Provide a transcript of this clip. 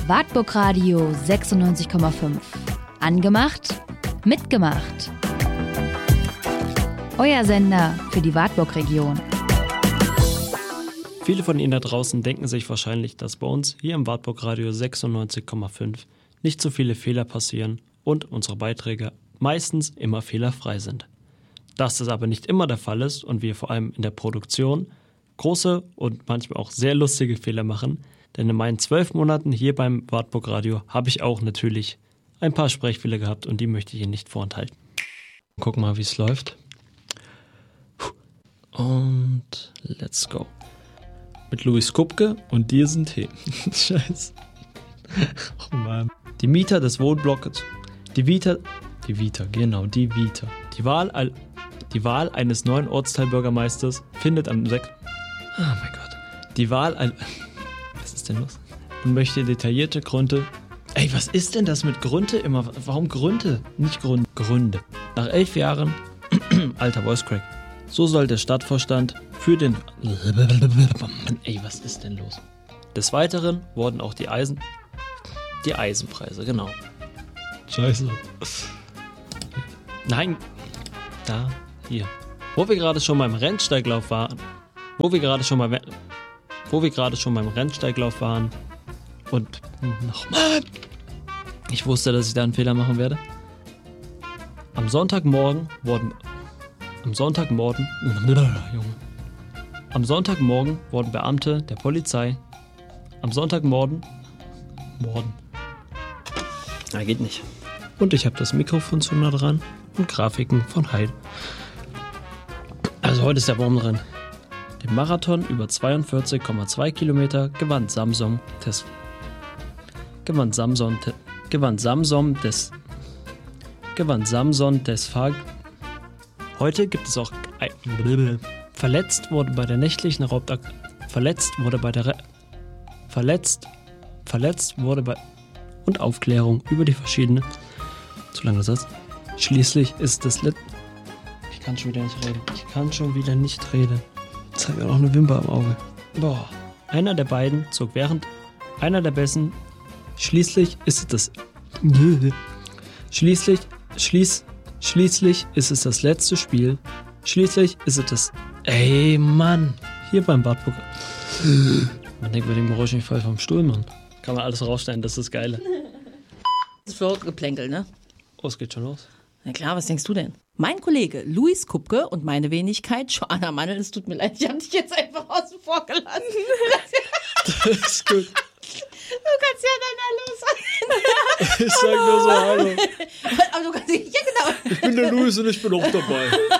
Wartburg Radio 96,5. Angemacht, mitgemacht. Euer Sender für die Wartburg-Region. Viele von Ihnen da draußen denken sich wahrscheinlich, dass bei uns hier im Wartburg Radio 96,5 nicht so viele Fehler passieren und unsere Beiträge meistens immer fehlerfrei sind. Dass das aber nicht immer der Fall ist und wir vor allem in der Produktion große und manchmal auch sehr lustige Fehler machen, denn in meinen 12 Monaten hier beim Wartburg Radio habe ich auch natürlich ein paar Sprechfehler gehabt und die möchte ich Ihnen nicht vorenthalten. Gucken mal, wie es läuft. Und let's go. Mit Louis Kupke und diesen Themen. Scheiße. Oh Mann. Die Mieter des Wohnblocks. Die Vita. Die Wahl eines neuen Ortsteilbürgermeisters findet am 6. Oh mein Gott. Was ist denn los? Und möchte detaillierte Gründe. Ey, was ist denn das mit Gründe immer? Warum Gründe? Nicht Gründe. Gründe. Nach 11 Jahren. Alter Voice Crack. So soll der Stadtvorstand für den... Ey, was ist denn los? Des Weiteren wurden auch die Eisenpreise, genau. Scheiße. Nein. Da, hier. Wo wir gerade schon beim Rennsteiglauf waren und nochmal. Ich wusste, dass ich da einen Fehler machen werde. Am Sonntagmorgen wurden Beamte der Polizei geht nicht. Und ich habe das Mikrofon zu nah dran und Grafiken von Heide. Also heute ist der Baumrennen. Den Marathon über 42,2 Kilometer gewann Samson des Fag. Heute gibt es auch verletzt wurde bei der nächtlichen Raubaktion. Und Aufklärung über die verschiedenen. Zu lange Satz. Schließlich ist das Ich kann schon wieder nicht reden. Jetzt habe ich auch noch eine Wimper im Auge. Boah. Einer der beiden zog während einer der besten. Schließlich ist es das letzte Spiel. Schließlich ist es das. Ey, Mann. Hier beim Wartburg. Man denkt bei dem Geräusch nicht voll vom Stuhl, Mann. Kann man alles rausstellen, das ist das Geile. Das ist für Geplänkel, ne? Oh, es geht schon los. Na klar, was denkst du denn? Mein Kollege Louis Kupke und meine Wenigkeit Joanna Mandl, es tut mir leid, ich habe dich jetzt einfach außen vor gelassen. Das ist gut. Du kannst ja dann Ich sag nur so Hallo. Aber du kannst ja genau. Ich bin der Louis und ich bin auch dabei.